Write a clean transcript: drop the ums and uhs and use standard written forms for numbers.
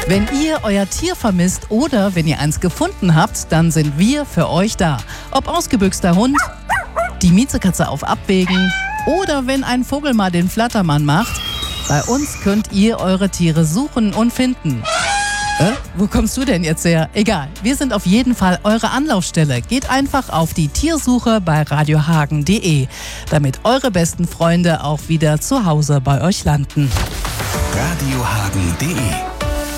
Wenn ihr euer Tier vermisst oder wenn ihr eins gefunden habt, dann sind wir für euch da. Ob ausgebüxter Hund, die Miezekatze auf Abwägen oder wenn ein Vogel mal den Flattermann macht, bei uns könnt ihr eure Tiere suchen und finden. Wo kommst du denn jetzt her? Egal, wir sind auf jeden Fall eure Anlaufstelle. Geht einfach auf die Tiersuche bei radiohagen.de, damit eure besten Freunde auch wieder zu Hause bei euch landen. radiohagen.de